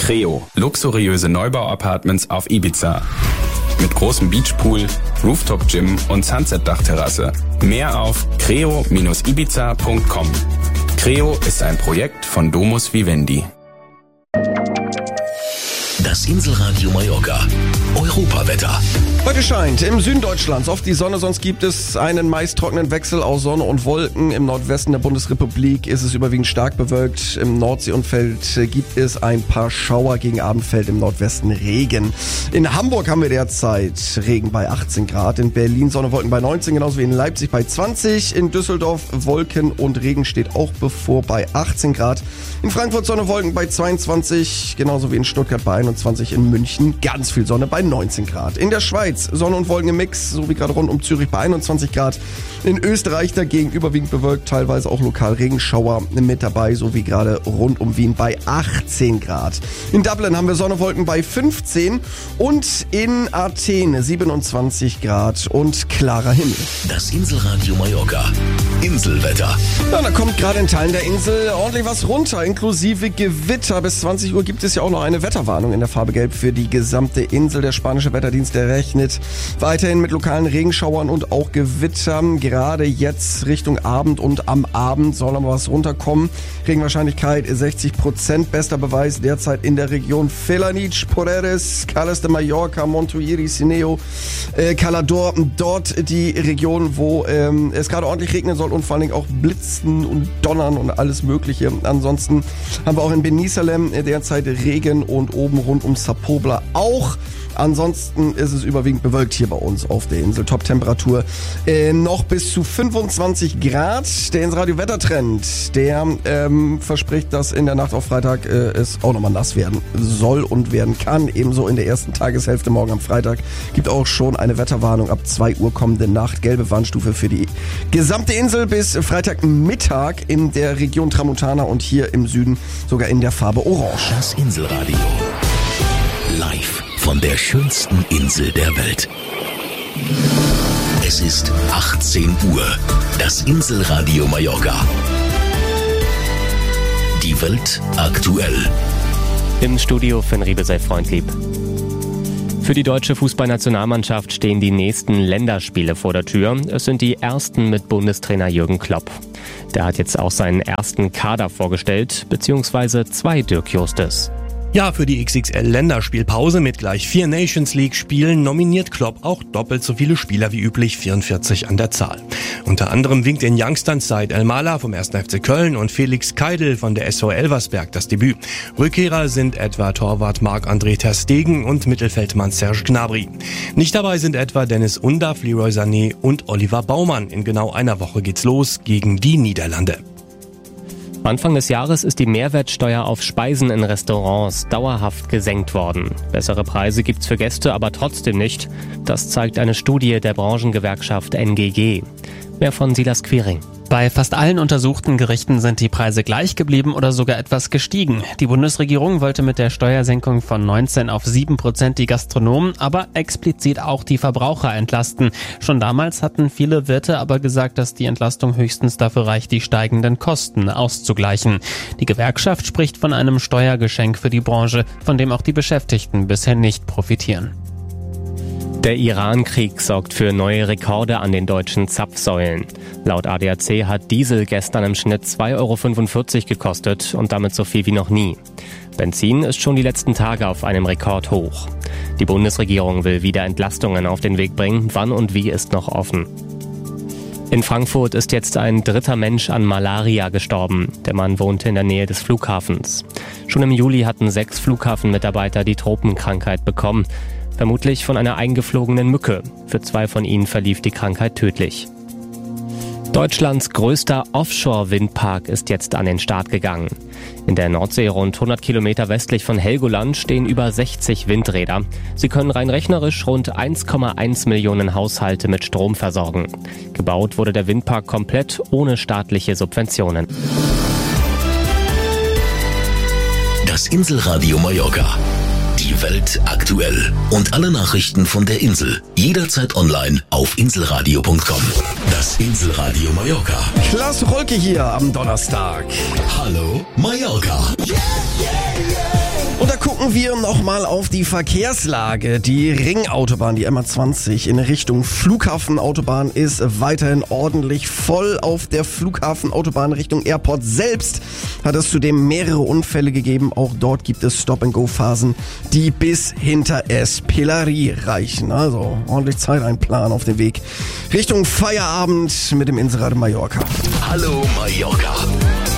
Creo, luxuriöse Neubau-Apartments auf Ibiza. Mit großem Beachpool, Rooftop-Gym und Sunset-Dachterrasse. Mehr auf creo-ibiza.com. Creo ist ein Projekt von Domus Vivendi. Das Inselradio Mallorca. Europawetter. Heute scheint im Süden Deutschlands oft die Sonne, sonst gibt es einen meist trockenen Wechsel aus Sonne und Wolken. Im Nordwesten der Bundesrepublik ist es überwiegend stark bewölkt. Im Nordseeumfeld gibt es ein paar Schauer, gegen Abend fällt im Nordwesten Regen. In Hamburg haben wir derzeit Regen bei 18 Grad, in Berlin Sonne, Wolken bei 19, genauso wie in Leipzig bei 20. In Düsseldorf Wolken und Regen steht auch bevor bei 18 Grad. In Frankfurt Sonne, Wolken bei 22, genauso wie in Stuttgart bei 21, in München ganz viel Sonne bei 19 Grad. In der Schweiz Sonne und Wolken im Mix, so wie gerade rund um Zürich bei 21 Grad. In Österreich dagegen überwiegend bewölkt, teilweise auch lokal Regenschauer mit dabei, so wie gerade rund um Wien bei 18 Grad. In Dublin haben wir Sonne, Wolken bei 15 und in Athen 27 Grad und klarer Himmel. Das Inselradio Mallorca. Inselwetter. Ja, da kommt gerade in Teilen der Insel ordentlich was runter, inklusive Gewitter. Bis 20 Uhr gibt es ja auch noch eine Wetterwarnung in der Farbe Gelb für die gesamte Insel. Der spanische Wetterdienst, der rechnet weiterhin mit lokalen Regenschauern und auch Gewittern. Gerade jetzt Richtung Abend und am Abend soll noch was runterkommen. Regenwahrscheinlichkeit 60%. Bester Beweis derzeit in der Region Felanitx, Poreres, Cales de Mallorca, Montuiri, Sineo, Calador. Dort die Region, wo es gerade ordentlich regnen soll und vor allen Dingen auch blitzen und donnern und alles Mögliche. Ansonsten haben wir auch in Benisalem derzeit Regen und oben rund um Sapobla auch. Ansonsten ist es überwiegend bewölkt hier bei uns auf der Insel. Top-Temperatur noch bis zu 25 Grad. Der Inselradio Wettertrend, der verspricht, dass in der Nacht auf Freitag es auch nochmal nass werden soll und werden kann. Ebenso in der ersten Tageshälfte morgen am Freitag gibt auch schon eine Wetterwarnung ab 2 Uhr kommende Nacht. Gelbe Warnstufe für die gesamte Insel bis Freitagmittag in der Region Tramontana und hier im Süden sogar in der Farbe Orange. Das Inselradio. Live von der schönsten Insel der Welt. Es ist 18 Uhr. Das Inselradio Mallorca. Die Welt aktuell. Im Studio Finn Riebe sei freundlieb. Für die deutsche Fußballnationalmannschaft stehen die nächsten Länderspiele vor der Tür. Es sind die ersten mit Bundestrainer Jürgen Klopp. Der hat jetzt auch seinen ersten Kader vorgestellt, beziehungsweise 2 Dirk Justes. Ja, für die XXL-Länderspielpause mit gleich 4 Nations-League-Spielen nominiert Klopp auch doppelt so viele Spieler wie üblich, 44 an der Zahl. Unter anderem winkt den Youngstern Said El-Mala vom 1. FC Köln und Felix Keidel von der SV Elversberg das Debüt. Rückkehrer sind etwa Torwart Marc-André ter Stegen und Mittelfeldmann Serge Gnabry. Nicht dabei sind etwa Dennis Undav, Leroy Sané und Oliver Baumann. In genau einer Woche geht's los gegen die Niederlande. Anfang des Jahres ist die Mehrwertsteuer auf Speisen in Restaurants dauerhaft gesenkt worden. Bessere Preise gibt's für Gäste aber trotzdem nicht. Das zeigt eine Studie der Branchengewerkschaft NGG. Mehr von Silas Quiring. Bei fast allen untersuchten Gerichten sind die Preise gleich geblieben oder sogar etwas gestiegen. Die Bundesregierung wollte mit der Steuersenkung von 19 auf 7% die Gastronomen, aber explizit auch die Verbraucher entlasten. Schon damals hatten viele Wirte aber gesagt, dass die Entlastung höchstens dafür reicht, die steigenden Kosten auszugleichen. Die Gewerkschaft spricht von einem Steuergeschenk für die Branche, von dem auch die Beschäftigten bisher nicht profitieren. Der Iran-Krieg sorgt für neue Rekorde an den deutschen Zapfsäulen. Laut ADAC hat Diesel gestern im Schnitt 2,45 € gekostet und damit so viel wie noch nie. Benzin ist schon die letzten Tage auf einem Rekord hoch. Die Bundesregierung will wieder Entlastungen auf den Weg bringen. Wann und wie ist noch offen. In Frankfurt ist jetzt ein 3. Mensch an Malaria gestorben. Der Mann wohnte in der Nähe des Flughafens. Schon im Juli hatten 6 Flughafenmitarbeiter die Tropenkrankheit bekommen. Vermutlich von einer eingeflogenen Mücke. Für 2 von ihnen verlief die Krankheit tödlich. Deutschlands größter Offshore-Windpark ist jetzt an den Start gegangen. In der Nordsee rund 100 Kilometer westlich von Helgoland stehen über 60 Windräder. Sie können rein rechnerisch rund 1,1 Millionen Haushalte mit Strom versorgen. Gebaut wurde der Windpark komplett ohne staatliche Subventionen. Das Inselradio Mallorca. Die Welt aktuell und alle Nachrichten von der Insel jederzeit online auf inselradio.com. Das Inselradio Mallorca. Klaas Rolke hier am Donnerstag. Hallo Mallorca. Und da gucken Gucken wir nochmal auf die Verkehrslage. Die Ringautobahn, die MA20 in Richtung Flughafenautobahn ist weiterhin ordentlich voll. Auf der Flughafenautobahn Richtung Airport selbst hat es zudem mehrere Unfälle gegeben. Auch dort gibt es Stop-and-Go-Phasen, die bis hinter Espelari reichen. Also ordentlich Zeit einplanen auf dem Weg Richtung Feierabend mit dem Inselradio Mallorca. Hallo Mallorca.